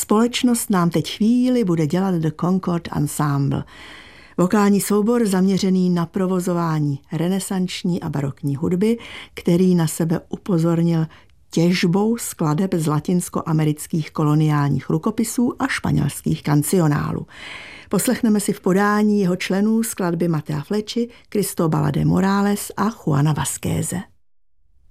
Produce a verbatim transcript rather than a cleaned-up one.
Společnost nám teď chvíli bude dělat The Concord Ensemble. Vokální soubor zaměřený na provozování renesanční a barokní hudby, který na sebe upozornil těžbou skladeb z latinskoamerických koloniálních rukopisů a španělských kancionálů. Poslechneme si v podání jeho členů skladby Matea Flechi, Cristobala de Morales a Juana Vazquéze.